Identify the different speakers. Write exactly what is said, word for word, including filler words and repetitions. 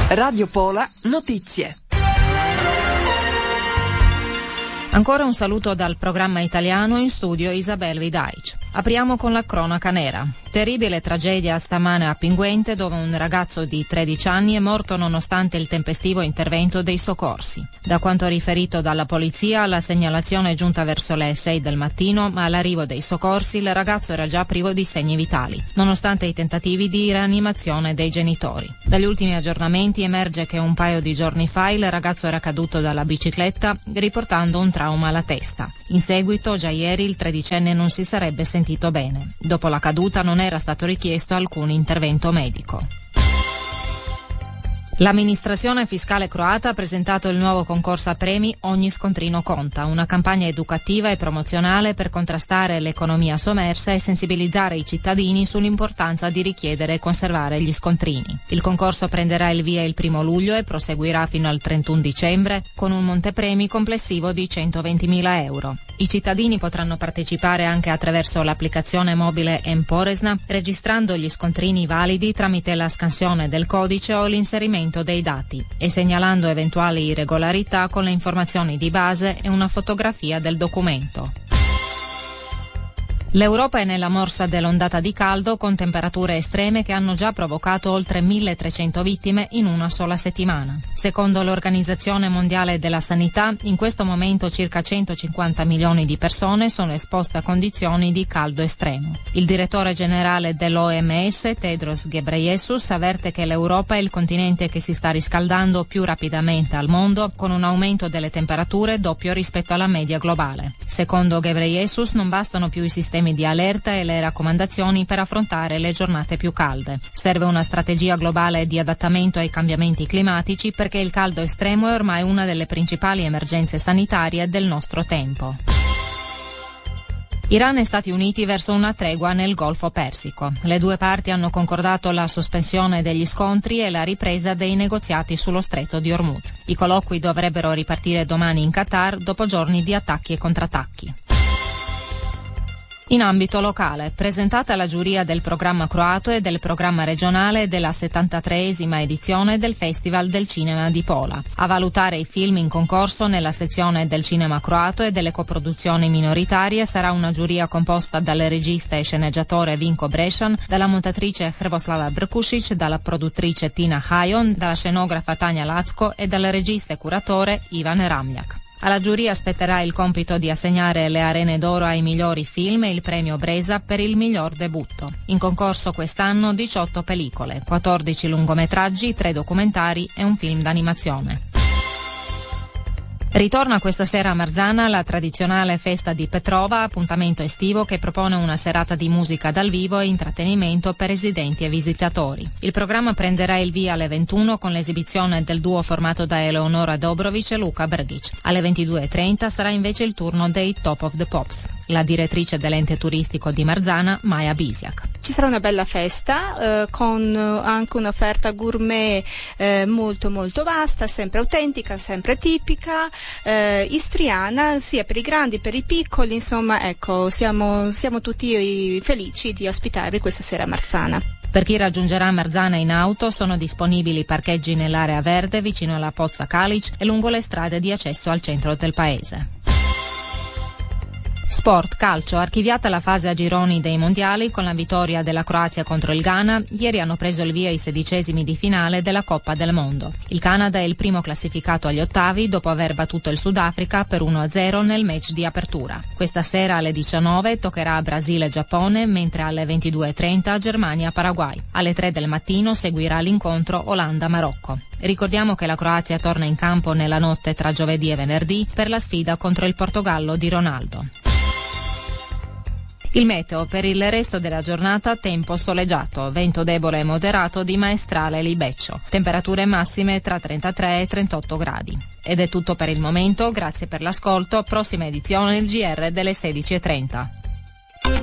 Speaker 1: Radio Pola Notizie.
Speaker 2: Ancora un saluto dal programma italiano, in studio Isabel Vidaic. Apriamo con la cronaca nera. Terribile tragedia stamane a Pinguente, dove un ragazzo di tredici anni è morto nonostante il tempestivo intervento dei soccorsi. Da quanto riferito dalla polizia, la segnalazione è giunta verso le sei del mattino, ma all'arrivo dei soccorsi il ragazzo era già privo di segni vitali, nonostante i tentativi di rianimazione dei genitori. Dagli ultimi aggiornamenti emerge che un paio di giorni fa il ragazzo era caduto dalla bicicletta, riportando un trauma alla testa. In seguito, già ieri, il tredicenne non si sarebbe sentito bene. Dopo la caduta non era stato richiesto alcun intervento medico. L'amministrazione fiscale croata ha presentato il nuovo concorso a premi Ogni scontrino conta, una campagna educativa e promozionale per contrastare l'economia sommersa e sensibilizzare i cittadini sull'importanza di richiedere e conservare gli scontrini. Il concorso prenderà il via il primo luglio e proseguirà fino al trentuno dicembre con un montepremi complessivo di centoventimila euro. I cittadini potranno partecipare anche attraverso l'applicazione mobile M-Poresna, registrando gli scontrini validi tramite la scansione del codice o l'inserimento dei dati e segnalando eventuali irregolarità con le informazioni di base e una fotografia del documento. L'Europa è nella morsa dell'ondata di caldo con temperature estreme che hanno già provocato oltre milletrecento vittime in una sola settimana. Secondo l'Organizzazione Mondiale della Sanità, in questo momento circa centocinquanta milioni di persone sono esposte a condizioni di caldo estremo. Il direttore generale dell'O M S, Tedros Ghebreyesus, avverte che l'Europa è il continente che si sta riscaldando più rapidamente al mondo, con un aumento delle temperature doppio rispetto alla media globale. Secondo Ghebreyesus non bastano più i sistemi di allerta e le raccomandazioni per affrontare le giornate più calde. Serve una strategia globale di adattamento ai cambiamenti climatici perché il caldo estremo è ormai una delle principali emergenze sanitarie del nostro tempo. Iran e Stati Uniti verso una tregua nel Golfo Persico. Le due parti hanno concordato la sospensione degli scontri e la ripresa dei negoziati sullo stretto di Hormuz. I colloqui dovrebbero ripartire domani in Qatar dopo giorni di attacchi e contrattacchi. In ambito locale, presentata la giuria del programma croato e del programma regionale della settantatreesima edizione del Festival del Cinema di Pola. A valutare i film in concorso nella sezione del cinema croato e delle coproduzioni minoritarie sarà una giuria composta dal regista e sceneggiatore Vinko Breshan, dalla montatrice Hrvoslava Brkušić, dalla produttrice Tina Hajon, dalla scenografa Tanja Lacko e dal regista e curatore Ivan Ramljak. Alla giuria spetterà il compito di assegnare le Arene d'Oro ai migliori film e il premio Bresa per il miglior debutto. In concorso quest'anno diciotto pellicole, quattordici lungometraggi, tre documentari e un film d'animazione. Ritorna questa sera a Marzana la tradizionale festa di Petrova, appuntamento estivo che propone una serata di musica dal vivo e intrattenimento per residenti e visitatori. Il programma prenderà il via alle ventuno con l'esibizione del duo formato da Eleonora Dobrovic e Luca Brgic. Alle ventidue e trenta sarà invece il turno dei Top of the Pops. La direttrice dell'ente turistico di Marzana, Maja Bisiak.
Speaker 3: Ci sarà una bella festa eh, con anche un'offerta gourmet eh, molto molto vasta, sempre autentica, sempre tipica, eh, istriana, sia per i grandi, per i piccoli, insomma, ecco, siamo, siamo tutti felici di ospitarvi questa sera a Marzana.
Speaker 2: Per chi raggiungerà Marzana in auto sono disponibili parcheggi nell'area verde vicino alla Pozza Kalić e lungo le strade di accesso al centro del paese. Sport, calcio, archiviata la fase a gironi dei mondiali con la vittoria della Croazia contro il Ghana. Ieri hanno preso il via i sedicesimi di finale della Coppa del Mondo. Il Canada è il primo classificato agli ottavi dopo aver battuto il Sudafrica per uno a zero nel match di apertura. Questa sera alle diciannove toccherà Brasile e Giappone, mentre alle ventidue e trenta Germania-Paraguay. Alle tre del mattino seguirà l'incontro Olanda-Marocco. Ricordiamo che la Croazia torna in campo nella notte tra giovedì e venerdì per la sfida contro il Portogallo di Ronaldo. Il meteo per il resto della giornata: tempo soleggiato, vento debole e moderato di maestrale libeccio, temperature massime tra trentatré e trentotto gradi. Ed è tutto per il momento, grazie per l'ascolto, prossima edizione il G R delle sedici e trenta.